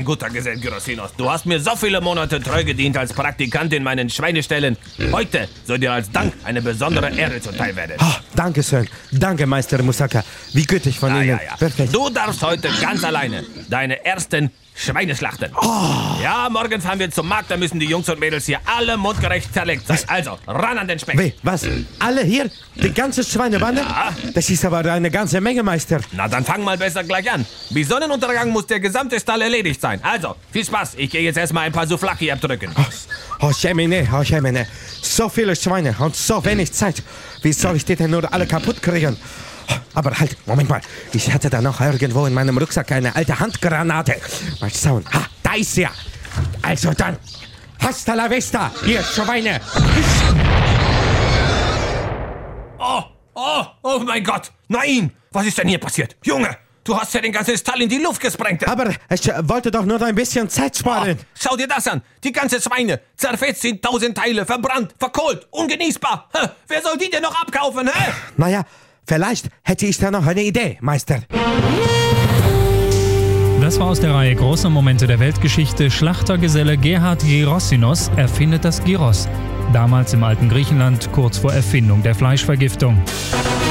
mein guter Gesell Gyrossinos. Du hast mir so viele Monate treu gedient als Praktikant in meinen Schweineställen. Heute soll dir als Dank eine besondere Ehre zuteil werden. Oh, danke schön. Danke, Meister Musaka. Wie gütig von Ihnen. Ja. Perfekt. Du darfst heute ganz alleine deine ersten Schweine schlachten. Oh. Ja, morgen fahren wir zum Markt, da müssen die Jungs und Mädels hier alle mundgerecht zerlegt sein. Also, ran an den Speck. Wie, was? Alle hier? Die ganze Schweinebande? Ja. Das ist aber eine ganze Menge, Meister. Na, dann fang mal besser gleich an. Bis Sonnenuntergang muss der gesamte Stall erledigt sein. Also, viel Spaß. Ich gehe jetzt erstmal ein paar Souflaki abdrücken. Oh, Schemine. So viele Schweine und so wenig Zeit. Wie soll ich die denn nur alle kaputt kriegen? Aber halt, Moment mal. Ich hatte da noch irgendwo in meinem Rucksack eine alte Handgranate. Mal schauen. Ha, da ist sie. Also dann, hasta la vista, ihr Schweine. Oh mein Gott. Nein, was ist denn hier passiert? Junge, du hast ja den ganzen Stall in die Luft gesprengt. Aber ich wollte doch nur ein bisschen Zeit sparen. Schau dir das an. Die ganze Schweine. Zerfetzt in 1000 Teile, verbrannt, verkohlt, ungenießbar. Wer soll die denn noch abkaufen, hä? Naja, vielleicht hätte ich da noch eine Idee, Meister. Das war aus der Reihe Große Momente der Weltgeschichte. Schlachtergeselle Gerhard Gyrossinos erfindet das Gyros. Damals im alten Griechenland, kurz vor Erfindung der Fleischvergiftung.